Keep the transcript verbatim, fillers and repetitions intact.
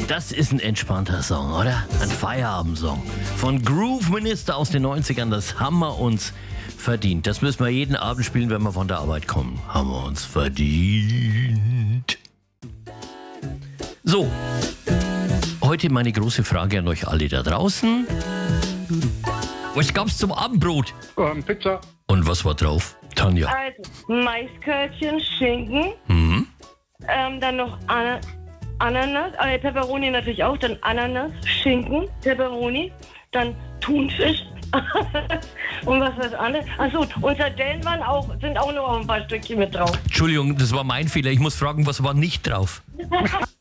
Das ist ein entspannter Song, oder? Ein Feierabendsong. Von Groove Minister aus den neunzigern, das haben wir uns verdient. Das müssen wir jeden Abend spielen, wenn wir von der Arbeit kommen. Haben wir uns verdient. So, heute meine große Frage an euch alle da draußen. Was gab's zum Abendbrot? Ähm, Pizza. Und was war drauf, Tanja? Also, Maiskörnchen, Schinken, Mhm. ähm, dann noch Ana Ananas, äh, Peperoni natürlich auch, dann Ananas, Schinken, Peperoni, dann Thunfisch und was das andere. Achso, und Sardellen waren auch, sind auch noch ein paar Stückchen mit drauf. Entschuldigung, das war mein Fehler. Ich muss fragen, was war nicht drauf?